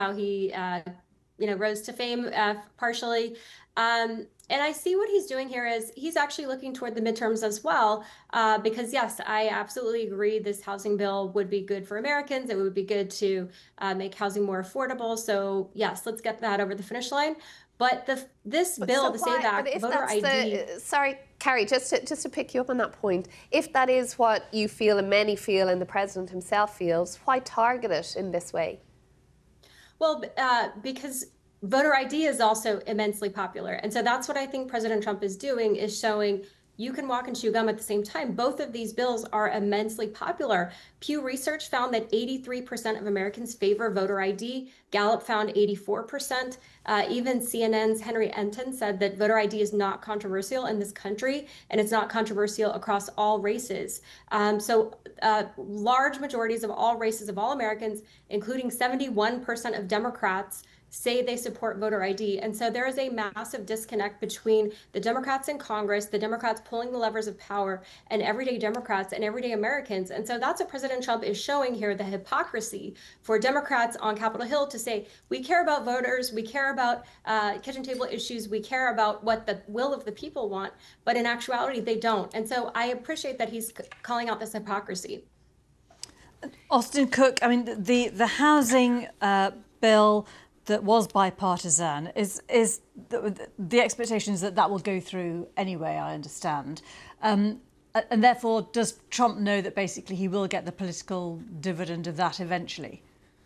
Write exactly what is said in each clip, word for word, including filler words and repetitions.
how he, uh, you know, rose to fame uh, partially. Um, and I see what he's doing here is he's actually looking toward the midterms as well, uh, because yes, I absolutely agree this housing bill would be good for Americans. It would be good to uh, make housing more affordable. So yes, let's get that over the finish line. But the this But bill, so the why? SAVE But Act, if voter that's I D. the sorry, Carrie, just to, just to pick you up on that point, if that is what you feel and many feel, and the president himself feels, why target it in this way? Well, uh, because voter I D is also immensely popular. And so that's what I think President Trump is doing, is showing you can walk and chew gum at the same time. Both of these bills are immensely popular. Pew Research found that eighty-three percent of Americans favor voter I D. Gallup found eighty-four percent. Uh, even C N N's Henry Enton said that voter I D is not controversial in this country, and it's not controversial across all races. Um, so uh, large majorities of all races of all Americans, including seventy-one percent of Democrats, say they support voter I D. And so there is a massive disconnect between the Democrats in Congress, the Democrats pulling the levers of power, and everyday Democrats and everyday Americans. And so that's what President Trump is showing here, the hypocrisy for Democrats on Capitol Hill to say, we care about voters, we care about uh, kitchen table issues, we care about what the will of the people want, but in actuality, they don't. And so I appreciate that he's calling out this hypocrisy. Austin Cook, I mean, the, the housing uh, bill that was bipartisan is is the, the expectation is that that will go through anyway, I understand. Um, and therefore, does Trump know that basically he will get the political dividend of that eventually?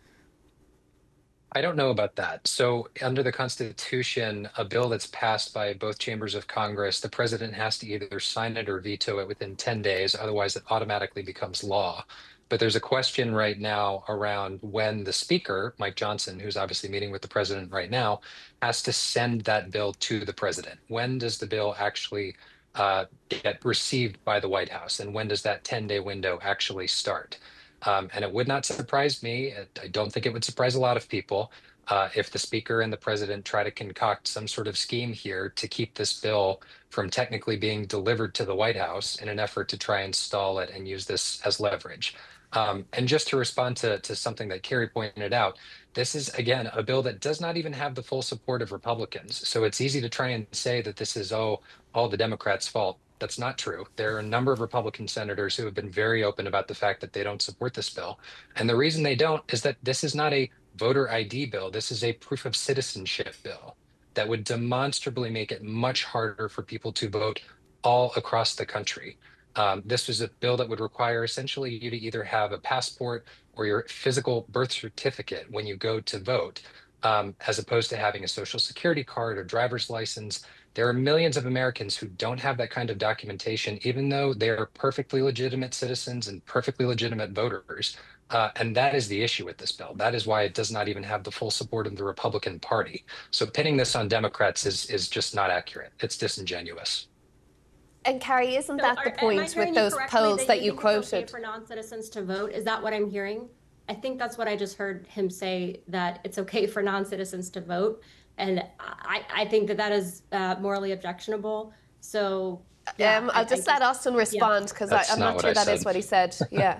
I don't know about that. So under the Constitution, a bill that's passed by both chambers of Congress, the president has to either sign it or veto it within ten days. Otherwise, it automatically becomes law. But there's a question right now around when the speaker, Mike Johnson, who's obviously meeting with the president right now, has to send that bill to the president. When does the bill actually uh, get received by the White House? And when does that ten-day window actually start? Um, and it would not surprise me. I don't think it would surprise a lot of people uh, if the speaker and the president try to concoct some sort of scheme here to keep this bill from technically being delivered to the White House in an effort to try and stall it and use this as leverage. Um, and just to respond to, to something that Carrie pointed out, this is, again, a bill that does not even have the full support of Republicans. So it's easy to try and say that this is, oh, all the Democrats' fault. That's not true. There are a number of Republican senators who have been very open about the fact that they don't support this bill. And the reason they don't is that this is not a voter I D bill. This is a proof of citizenship bill that would demonstrably make it much harder for people to vote all across the country. Um, this was a bill that would require essentially you to either have a passport or your physical birth certificate when you go to vote, um, as opposed to having a social security card or driver's license. There are millions of Americans who don't have that kind of documentation, even though they are perfectly legitimate citizens and perfectly legitimate voters. Uh, and that is the issue with this bill. That is why it does not even have the full support of the Republican Party. So pinning this on Democrats is, is just not accurate. It's disingenuous. And Carrie, isn't So that are, the point with you those polls that, that you, you think quoted? It's okay for non-citizens to vote? Is that what I'm hearing? I think that's what I just heard him say, that it's okay for non-citizens to vote. And I, I think that that is uh, morally objectionable. So yeah, um, I'll I, just I let Austin respond, because yeah. I'm not, not sure that said. is what he said. Yeah.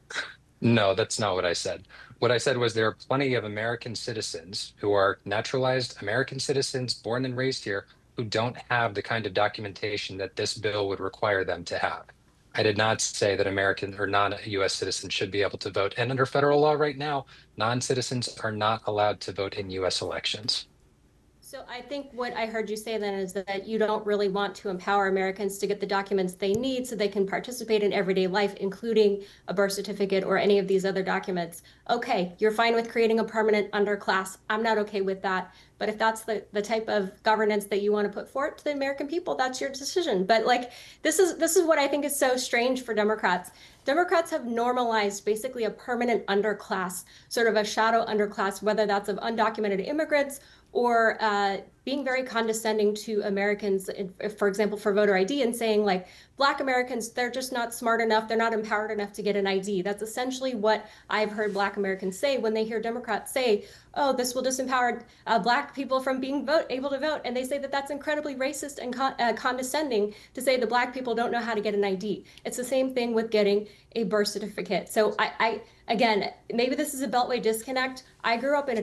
No, that's not what I said. What I said was there are plenty of American citizens who are naturalized American citizens, born and raised here, who don't have the kind of documentation that this bill would require them to have. I did not say that American or non-U S citizens should be able to vote. And under federal law right now, non-citizens are not allowed to vote in U S elections. So I think what I heard you say then is that you don't really want to empower Americans to get the documents they need so they can participate in everyday life, including a birth certificate or any of these other documents. Okay, you're fine with creating a permanent underclass. I'm not okay with that. But if that's the, the type of governance that you want to put forth to the American people, that's your decision. But like, this is this is what I think is so strange for Democrats. Democrats have normalized basically a permanent underclass, sort of a shadow underclass, whether that's of undocumented immigrants or uh, being very condescending to Americans, for example, for voter I D, and saying like, Black Americans, they're just not smart enough, they're not empowered enough to get an I D. That's essentially what I've heard Black Americans say when they hear Democrats say, oh, this will disempower uh, Black people from being vote, able to vote. And they say that that's incredibly racist and con uh, condescending to say that Black people don't know how to get an I D. It's the same thing with getting a birth certificate. So I, I again, maybe this is a Beltway disconnect. I grew up in a